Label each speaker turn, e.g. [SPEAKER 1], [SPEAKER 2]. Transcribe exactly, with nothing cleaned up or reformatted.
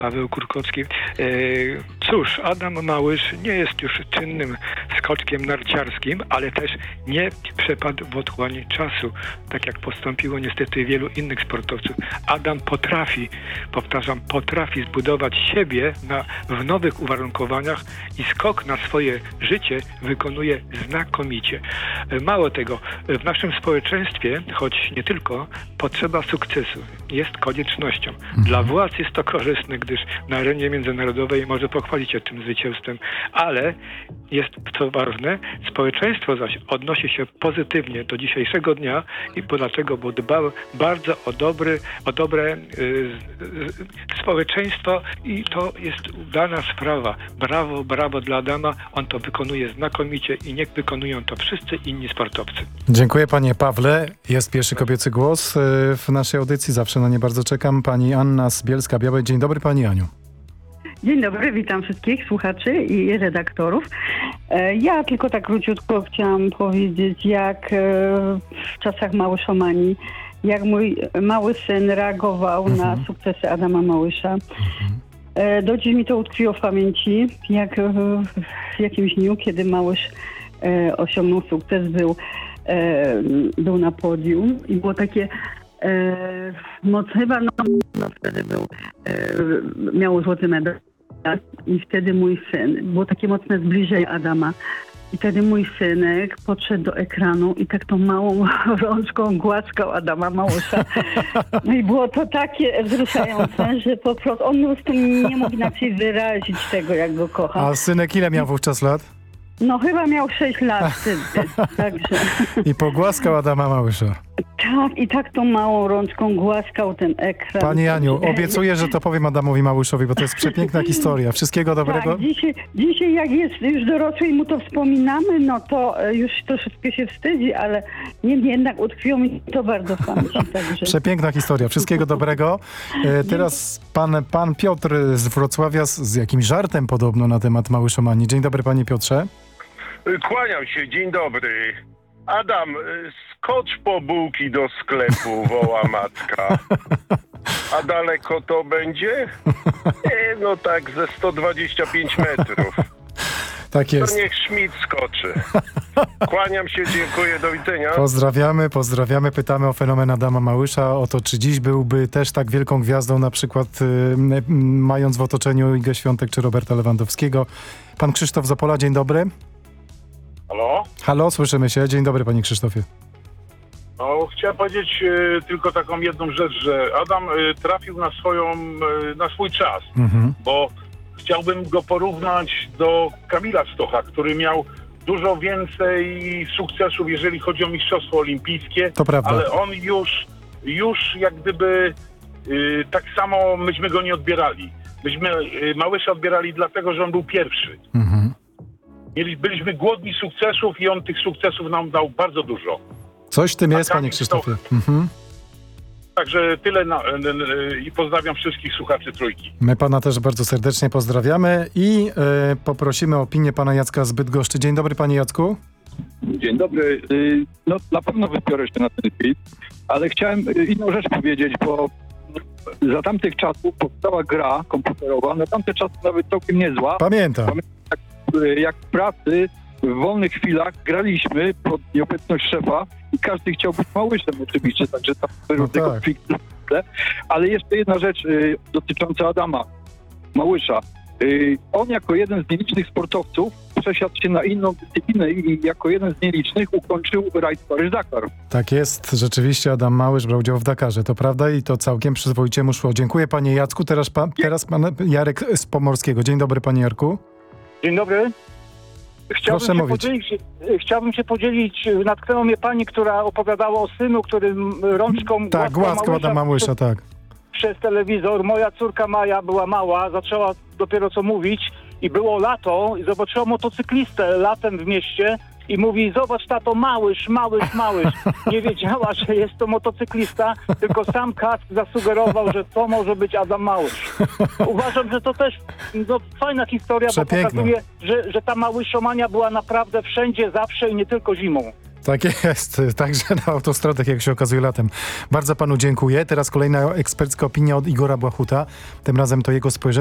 [SPEAKER 1] Paweł Kurkowski. E, cóż, Adam Małysz nie jest już czynnym skoczkiem narciarskim, ale też nie przepadł w otchłań czasu, tak jak postąpiło niestety wielu innych sportowców. Adam potrafi, powtarzam, potrafi zbudować siebie na, w nowych uwarunkowaniach i skok na swoje życie wykonuje znakomicie. E, mało tego, w naszym społeczeństwie, choć nie tylko, potrzeba sukcesu jest koniecznością. Mhm. Dla władz jest to korzystne, gdyż na arenie międzynarodowej może pochwalić się tym zwycięstwem, ale jest to ważne, społeczeństwo zaś odnosi się pozytywnie do dzisiejszego dnia i bo dlaczego? Bo dbał bardzo o dobry, o dobre y, y, społeczeństwo i to jest udana sprawa. Brawo, brawo dla Adama, on to wykonuje znakomicie i niech wykonują to wszyscy inni sportowcy.
[SPEAKER 2] Dziękuję panie Pawle. Jest pierwszy kobiecy głos w naszej audycji, zawsze na nie bardzo czekam. Pani Anna z Bielska-Białej. Dzień dobry pani Aniu.
[SPEAKER 3] Dzień dobry, witam wszystkich słuchaczy i redaktorów. Ja tylko tak króciutko chciałam powiedzieć, jak w czasach Małyszomanii, jak mój mały syn reagował mhm. na sukcesy Adama Małysza. Mhm. Do dziś mi to utkwiło w pamięci, jak w jakimś dniu, kiedy Małysz osiągnął sukces, był, był na podium i było takie e, moc, chyba no, no wtedy był, e, miał złoty medal i wtedy mój syn, było takie mocne zbliżenie Adama i wtedy mój synek podszedł do ekranu i tak tą małą rączką głaskał Adama Małysza. No i było to takie wzruszające, że po prostu on po prostu nie mógł inaczej wyrazić tego, jak go kocha.
[SPEAKER 2] A synek ile miał wówczas lat?
[SPEAKER 3] No chyba miał sześć lat wtedy, także.
[SPEAKER 2] I pogłaskał Adama Małysza.
[SPEAKER 3] Tak, i tak tą małą rączką głaskał ten ekran.
[SPEAKER 2] Pani Aniu, obiecuję, że to powiem Adamowi Małyszowi, bo to jest przepiękna historia. Wszystkiego dobrego.
[SPEAKER 3] Tak, dzisiaj, dzisiaj jak jest już dorosły i mu to wspominamy, no to już troszeczkę się wstydzi, ale nie, jednak utkwiło mi to bardzo w pamięci. Także.
[SPEAKER 2] Przepiękna historia. Wszystkiego dobrego. E, teraz pan, pan Piotr z Wrocławia z, z jakimś żartem podobno na temat Małyszomanii. Dzień dobry panie Piotrze.
[SPEAKER 4] Kłaniam się, dzień dobry. Adam, skocz po bułki do sklepu, woła matka. A daleko to będzie? E, no tak ze sto dwadzieścia pięć metrów.
[SPEAKER 2] Tak jest.
[SPEAKER 4] To niech Schmidt skoczy. Kłaniam się, dziękuję, do widzenia.
[SPEAKER 2] Pozdrawiamy, pozdrawiamy. Pytamy o fenomen Adama Małysza, o to, czy dziś byłby też tak wielką gwiazdą, na przykład y, y, mając w otoczeniu Igę Świątek czy Roberta Lewandowskiego. Pan Krzysztof z Opola, dzień dobry.
[SPEAKER 4] Halo?
[SPEAKER 2] Halo, słyszymy się. Dzień dobry panie Krzysztofie.
[SPEAKER 4] No, chciałem powiedzieć y, tylko taką jedną rzecz, że Adam y, trafił na swoją, y, na swój czas, mhm. bo chciałbym go porównać do Kamila Stocha, który miał dużo więcej sukcesów, jeżeli chodzi o mistrzostwo olimpijskie.
[SPEAKER 2] To prawda.
[SPEAKER 4] Ale on już, już jak gdyby y, tak samo myśmy go nie odbierali. Myśmy y, Małysza odbierali dlatego, że on był pierwszy. Mhm. Mieli, byliśmy głodni sukcesów i on tych sukcesów nam dał bardzo dużo.
[SPEAKER 2] Coś w tym jest, panie Krzysztofie. Mhm.
[SPEAKER 4] Także tyle na, i pozdrawiam wszystkich słuchaczy Trójki.
[SPEAKER 2] My pana też bardzo serdecznie pozdrawiamy i e, poprosimy o opinię pana Jacka z Bydgoszczy. Dzień dobry panie Jacku.
[SPEAKER 5] Dzień dobry. No na pewno wybiorę się na ten film, ale chciałem inną rzecz powiedzieć, bo za tamtych czasów powstała gra komputerowa, na tamte czasy nawet całkiem niezła.
[SPEAKER 2] Pamiętam.
[SPEAKER 5] Pamiętam jak, jak w pracy w wolnych chwilach graliśmy pod nieobecność szefa i każdy chciał być Małyszem oczywiście, także tam były
[SPEAKER 2] no
[SPEAKER 5] tego
[SPEAKER 2] tak.
[SPEAKER 5] fikcje. Ale jeszcze jedna rzecz y, dotycząca Adama Małysza. Y, on jako jeden z nielicznych sportowców przesiadł się na inną dyscyplinę i jako jeden z nielicznych ukończył rajd Paryż-Dakar.
[SPEAKER 2] Tak jest, rzeczywiście Adam Małysz brał udział w Dakarze, to prawda i to całkiem przyzwoicie mu szło. Dziękuję panie Jacku, teraz pan, teraz pan Jarek z Pomorskiego. Dzień dobry panie Jarku.
[SPEAKER 6] Dzień dobry. Chciałbym
[SPEAKER 2] Proszę
[SPEAKER 6] się,
[SPEAKER 2] mówić.
[SPEAKER 6] podzielić, chciałbym się podzielić, natknęła mnie pani, która opowiadała o synu, który rączką
[SPEAKER 2] Tak, głaskał Adama Małysza, tak.
[SPEAKER 6] Przez telewizor. Moja córka Maja była mała, zaczęła dopiero co mówić i było lato i zobaczyła motocyklistę latem w mieście i mówi: zobacz tato, Małysz, Małysz, Małysz. Nie wiedziała, że jest to motocyklista, tylko sam kask zasugerował, że to może być Adam Małysz. Uważam, że to też no, fajna historia,
[SPEAKER 2] Przepiękna.
[SPEAKER 6] bo pokazuje, że, że ta małyszomania była naprawdę wszędzie, zawsze i nie tylko zimą.
[SPEAKER 2] Tak jest, także na autostradach, jak się okazuje, latem. Bardzo panu dziękuję. Teraz kolejna ekspercka opinia od Igora Błachuta. Tym razem to jego spojrzenie